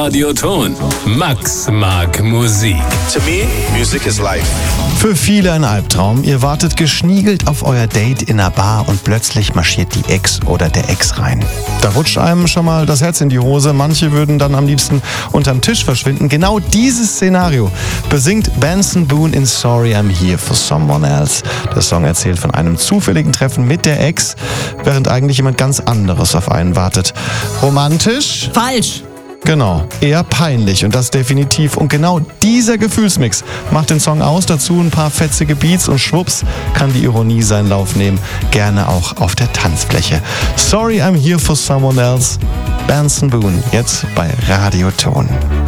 Radioton. Max mag Musik. To me, music is life. Für viele ein Albtraum. Ihr wartet geschniegelt auf euer Date in einer Bar und plötzlich marschiert die Ex oder der Ex rein. Da rutscht einem schon mal das Herz in die Hose. Manche würden dann am liebsten unterm Tisch verschwinden. Genau dieses Szenario besingt Benson Boone in Sorry I'm Here for Someone Else. Der Song erzählt von einem zufälligen Treffen mit der Ex, während eigentlich jemand ganz anderes auf einen wartet. Romantisch? Falsch! Genau, eher peinlich und das definitiv. Und genau dieser Gefühlsmix macht den Song aus. Dazu ein paar fetzige Beats und schwupps kann die Ironie seinen Lauf nehmen. Gerne auch auf der Tanzfläche. Sorry I'm Here for Someone Else. Benson Boone, jetzt bei Radioton.